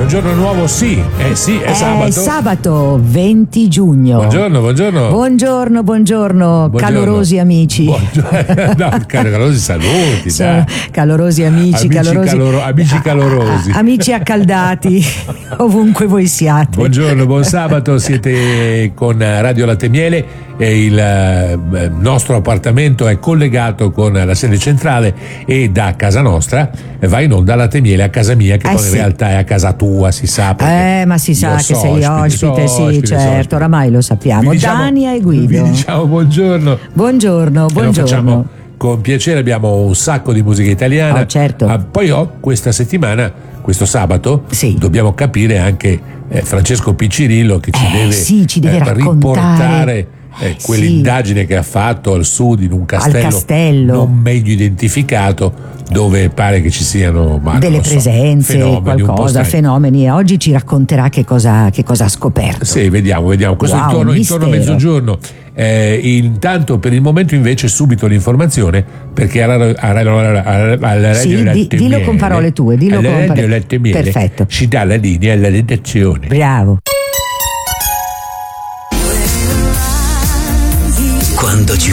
giorno nuovo sì, è sabato. È sabato 20 giugno. Buongiorno, calorosi amici. No, calorosi saluti. Calorosi amici, amici calorosi. Amici accaldati, ovunque voi siate. Buongiorno, buon sabato, siete con Radio Latte Miele e il nostro appartamento è collegato con la sede centrale e da casa nostra va in onda Latte Miele a casa mia, che poi in realtà è a casa tua, si sa. Ma si sa che sei ospite, sì, certo, oramai lo sappiamo. Dania e Guido. Vi diciamo buongiorno. Buongiorno. Lo facciamo con piacere, abbiamo un sacco di musica italiana. Certo. Poi questa settimana, questo sabato, sì, dobbiamo capire anche Francesco Piccirillo che ci deve riportare quell'indagine che ha fatto al sud in un castello non meglio identificato, dove pare che ci siano delle presenze, fenomeni. Oggi ci racconterà che cosa ha scoperto. Sì, vediamo. Questo intorno a mezzogiorno. Intanto per il momento invece subito l'informazione, perché alla radio dillo con parole tue, Radio Latte Miele, perfetto, ci dà la linea alla redazione. Bravo. Quando ci